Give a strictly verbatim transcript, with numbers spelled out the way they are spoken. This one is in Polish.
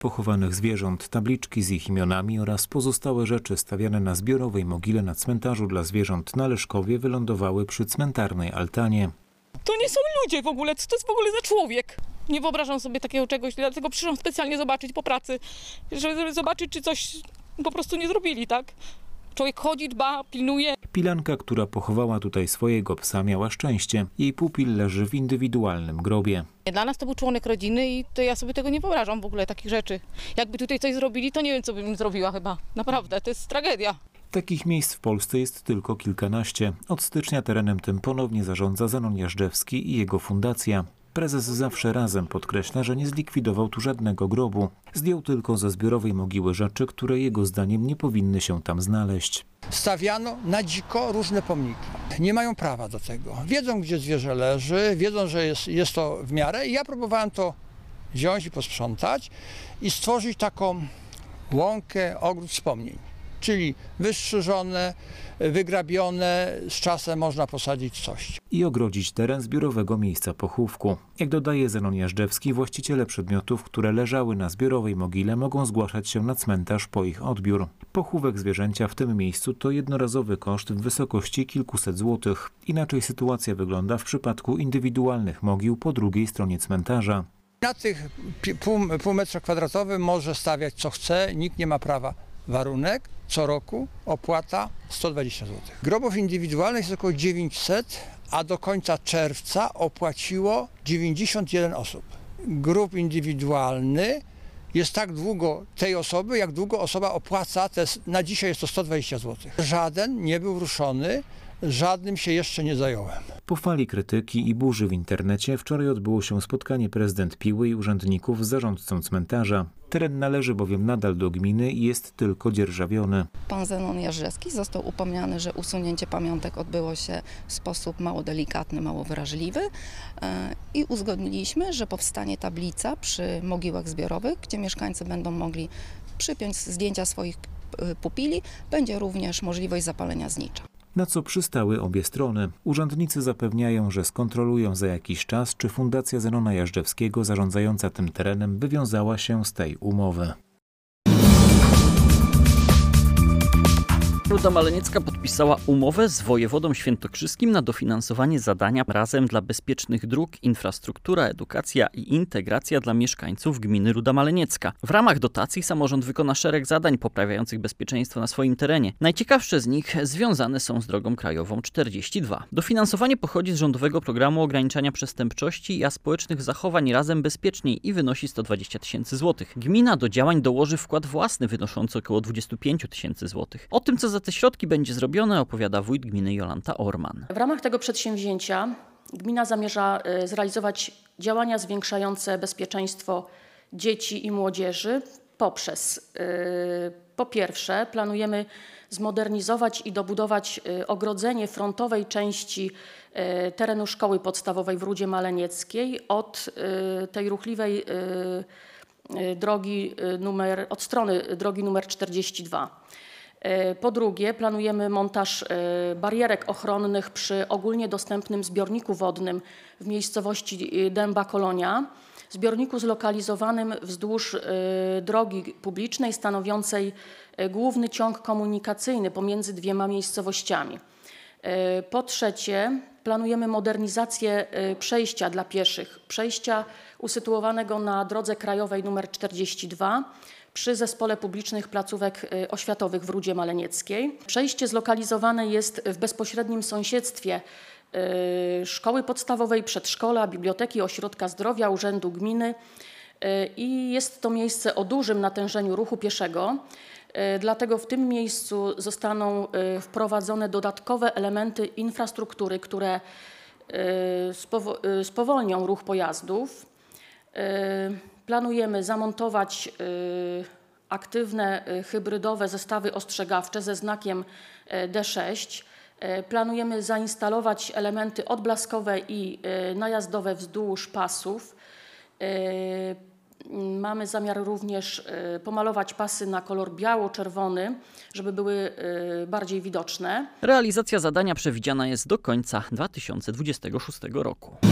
pochowanych zwierząt, tabliczki z ich imionami oraz pozostałe rzeczy stawiane na zbiorowej mogile na cmentarzu dla zwierząt na Leszkowie wylądowały przy cmentarnej altanie. To nie są ludzie w ogóle, co to jest w ogóle za człowiek? Nie wyobrażam sobie takiego czegoś, dlatego przyszłam specjalnie zobaczyć po pracy, żeby zobaczyć, czy coś po prostu nie zrobili, tak? Człowiek chodzi, dba, pilnuje. Pilanka, która pochowała tutaj swojego psa, miała szczęście. Jej pupil leży w indywidualnym grobie. Dla nas to był członek rodziny i to ja sobie tego nie wyobrażam w ogóle, takich rzeczy. Jakby tutaj coś zrobili, to nie wiem, co bym zrobiła chyba. Naprawdę, to jest tragedia. Takich miejsc w Polsce jest tylko kilkanaście. Od stycznia terenem tym ponownie zarządza Zenon Jażdżewski i jego fundacja. Prezes Zawsze Razem podkreśla, że nie zlikwidował tu żadnego grobu. Zdjął tylko ze zbiorowej mogiły rzeczy, które jego zdaniem nie powinny się tam znaleźć. Stawiano na dziko różne pomniki. Nie mają prawa do tego. Wiedzą, gdzie zwierzę leży, wiedzą, że jest, jest to w miarę. I ja próbowałem to wziąć i posprzątać i stworzyć taką łąkę, ogród wspomnień. Czyli wystrzyżone, wygrabione, z czasem można posadzić coś. I ogrodzić teren zbiorowego miejsca pochówku. Jak dodaje Zenon Jażdżewski, właściciele przedmiotów, które leżały na zbiorowej mogile, mogą zgłaszać się na cmentarz po ich odbiór. Pochówek zwierzęcia w tym miejscu to jednorazowy koszt w wysokości kilkuset złotych. Inaczej sytuacja wygląda w przypadku indywidualnych mogił po drugiej stronie cmentarza. Na tych pół, pół metra kwadratowym może stawiać co chce, nikt nie ma prawa. Warunek co roku opłata sto dwadzieścia złotych. Grobów indywidualnych jest około dziewięćset, a do końca czerwca opłaciło dziewięćdziesiąt jeden osób. Grób indywidualny jest tak długo tej osoby, jak długo osoba opłaca, te, na dzisiaj jest to sto dwadzieścia złotych. Żaden nie był ruszony, żadnym się jeszcze nie zająłem. Po fali krytyki i burzy w internecie wczoraj odbyło się spotkanie prezydent Piły i urzędników z zarządcą cmentarza. Teren należy bowiem nadal do gminy i jest tylko dzierżawiony. Pan Zenon Jażdżewski został upomniany, że usunięcie pamiątek odbyło się w sposób mało delikatny, mało wrażliwy i uzgodniliśmy, że powstanie tablica przy mogiłach zbiorowych, gdzie mieszkańcy będą mogli przypiąć zdjęcia swoich pupili. Będzie również możliwość zapalenia znicza. Na co przystały obie strony. Urzędnicy zapewniają, że skontrolują za jakiś czas, czy Fundacja Zenona Jażdżewskiego zarządzająca tym terenem wywiązała się z tej umowy. Ruda Maleniecka podpisała umowę z wojewodą świętokrzyskim na dofinansowanie zadania Razem dla bezpiecznych dróg, infrastruktura, edukacja i integracja dla mieszkańców gminy Ruda Maleniecka. W ramach dotacji samorząd wykona szereg zadań poprawiających bezpieczeństwo na swoim terenie. Najciekawsze z nich związane są z drogą krajową czterdzieści dwa. Dofinansowanie pochodzi z rządowego programu ograniczania przestępczości i aspołecznych zachowań Razem Bezpieczniej i wynosi sto dwadzieścia tysięcy złotych. Gmina do działań dołoży wkład własny wynoszący około dwadzieścia pięć tysięcy złotych. O tym, co za te środki będzie zrobione, opowiada wójt gminy Jolanta Orman. W ramach tego przedsięwzięcia gmina zamierza zrealizować działania zwiększające bezpieczeństwo dzieci i młodzieży poprzez, po pierwsze, planujemy zmodernizować i dobudować ogrodzenie frontowej części terenu szkoły podstawowej w Rudzie Malenieckiej od tej ruchliwej drogi numer, od strony drogi numer czterdzieści dwa. Po drugie, planujemy montaż barierek ochronnych przy ogólnie dostępnym zbiorniku wodnym w miejscowości Dęba Kolonia, zbiorniku zlokalizowanym wzdłuż drogi publicznej stanowiącej główny ciąg komunikacyjny pomiędzy dwiema miejscowościami. Po trzecie, planujemy modernizację przejścia dla pieszych, przejścia usytuowanego na drodze krajowej nr czterdzieści dwa, przy Zespole Publicznych Placówek Oświatowych w Rudzie Malenieckiej. Przejście zlokalizowane jest w bezpośrednim sąsiedztwie szkoły podstawowej, przedszkola, biblioteki, ośrodka zdrowia, urzędu gminy i jest to miejsce o dużym natężeniu ruchu pieszego. Dlatego w tym miejscu zostaną wprowadzone dodatkowe elementy infrastruktury, które spowolnią ruch pojazdów. Planujemy zamontować aktywne hybrydowe zestawy ostrzegawcze ze znakiem D sześć. Planujemy zainstalować elementy odblaskowe i najazdowe wzdłuż pasów. Mamy zamiar również pomalować pasy na kolor biało-czerwony, żeby były bardziej widoczne. Realizacja zadania przewidziana jest do końca dwa tysiące dwudziestego szóstego roku.